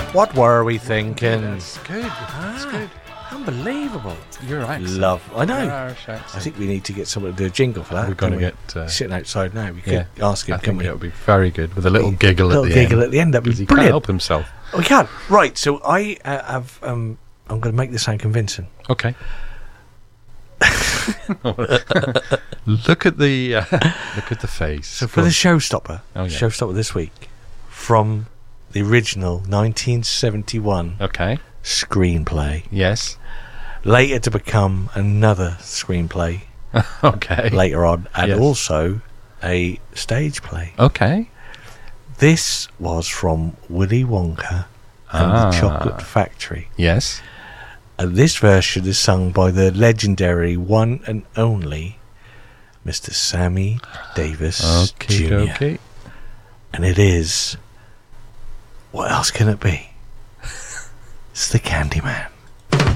What were we thinking? It's good. It's good. Unbelievable. Your accent. Love. I know. Your Irish accent. I think we need to get someone to do a jingle for that. We're going to don't we? get... sitting outside now. We could ask him, I can think we? it would be very good, with a little giggle at the end. At the end. That'd be Because he brilliant. can't help himself. We can. Right, so I have... I'm going to make this sound convincing. Okay. Look at the face. So for the showstopper, Oh, yeah. showstopper this week, from the original 1971 Okay. screenplay, Yes. later to become another screenplay Okay. later on, and Yes. also a stage play. Okay. This was from Willy Wonka and the Chocolate Factory. Yes. And this version is sung by the legendary one and only Mr. Sammy Davis Jr. Okay. And it is... What else can it be? It's the Candyman.